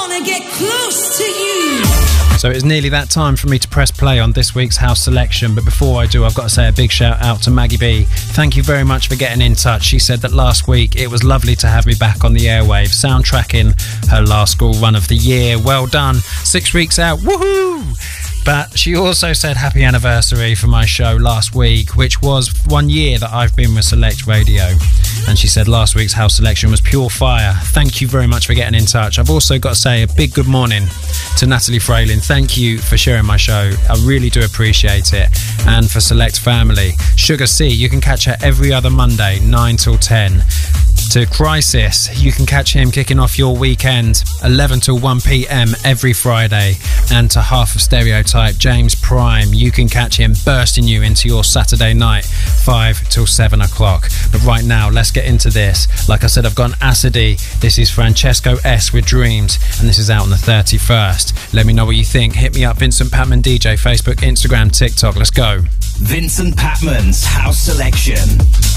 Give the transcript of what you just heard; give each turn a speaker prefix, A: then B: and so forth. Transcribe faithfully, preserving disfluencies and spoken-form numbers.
A: wanna get close to you.
B: So it's nearly that time for me to press play on this week's house selection, but before I do, I've got to say a big shout out to Maggie B. Thank you very much for getting in touch. She said that last week it was lovely to have me back on the airwaves, soundtracking her last school run of the year. Well done. Six weeks out. Woohoo! But she also said happy anniversary for my show last week, which was one year that I've been with Select Radio. And she said last week's house selection was pure fire. Thank you very much for getting in touch. I've also got to say a big good morning to Natalie Frayling. Thank you for sharing my show. I really do appreciate it. And for Select Family, Sugar C, you can catch her every other Monday, nine till ten. To Crisis, you can catch him kicking off your weekend, eleven till one p.m. every Friday. And to Half of Stereotype, James Prime, you can catch him bursting you into your Saturday night, five till seven o'clock. But right now, let's get into this. Like I said, I've gone acidy. This is Francesco S with Dreams, and this is out on the thirty-first. Let me know what you think. Hit me up, Vincent Patman D J, Facebook, Instagram, TikTok. Let's go.
C: Vincent Patman's House Selection.